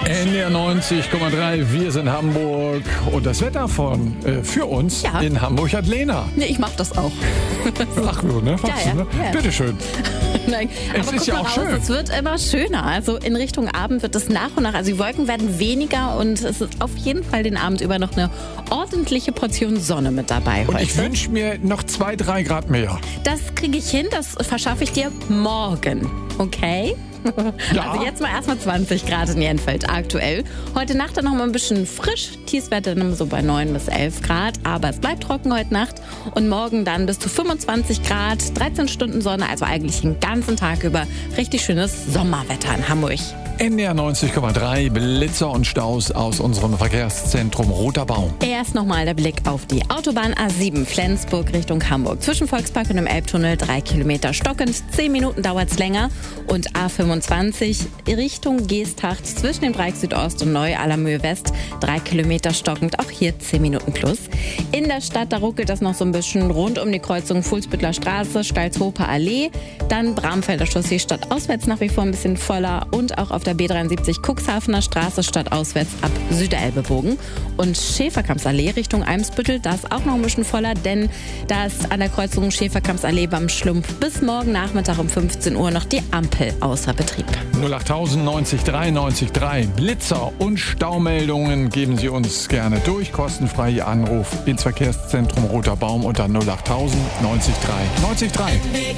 NDR 90,3, wir sind Hamburg und das Wetter für uns in Hamburg hat Lena. Nee, ich mach das auch. Ach so, ne? Ja. Ne? Ja. Bitteschön. Nein, Es aber ist guck ja mal auch raus, schön. es wird immer schöner. Also in Richtung Abend wird es nach und nach, also die Wolken werden weniger und es ist auf jeden Fall den Abend über noch eine ordentliche Portion Sonne mit dabei Und heute. ich wünsche mir noch 2-3 Grad mehr. Das kriege ich hin, das verschaffe ich dir morgen, okay? Ja. Also jetzt mal erstmal 20 Grad in Jenfeld aktuell. Heute Nacht dann noch mal ein bisschen frisch. Tiefstwerte dann so bei 9 bis 11 Grad. Aber es bleibt trocken heute Nacht. Und morgen dann bis zu 25 Grad, 13 Stunden Sonne. Also eigentlich den ganzen Tag über richtig schönes Sommerwetter in Hamburg. NDR 90,3, Blitzer und Staus aus unserem Verkehrszentrum Roter Baum. Erst nochmal der Blick auf die Autobahn A7 Flensburg Richtung Hamburg. Zwischen Volkspark und dem Elbtunnel 3 Kilometer stockend. 10 Minuten dauert es länger. Und A25 Richtung Geesthacht zwischen dem Dreieck Südost und Neu-Allermöhe West 3 Kilometer stockend. Auch hier 10 Minuten plus. In der Stadt, da ruckelt das noch so ein bisschen rund um die Kreuzung Fuhlsbüttler Straße, Stalzhofer Allee. Dann Bramfelder Chaussee stadtauswärts nach wie vor ein bisschen voller. Und auch auf der B73 Cuxhavener Straße stadtauswärts ab Süderelbe-Bogen. Und Schäferkampsallee Richtung Eimsbüttel, da ist auch noch ein bisschen voller, denn da ist an der Kreuzung Schäferkampsallee beim Schlumpf bis morgen Nachmittag um 15 Uhr noch die Ampel außer Betrieb. 08000 90 3 90 3. Blitzer und Staumeldungen geben Sie uns gerne durch. Kostenfrei Ihr Anruf ins Verkehrszentrum Roter Baum unter 08000 90 3 90 3.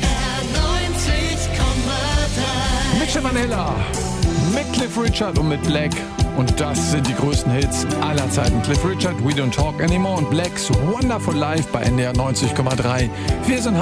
Mitchell Vanilla mit Cliff Richard und mit Black. Und das sind die größten Hits aller Zeiten. Cliff Richard, We Don't Talk Anymore und Blacks Wonderful Life bei NDR 90,3. Wir sind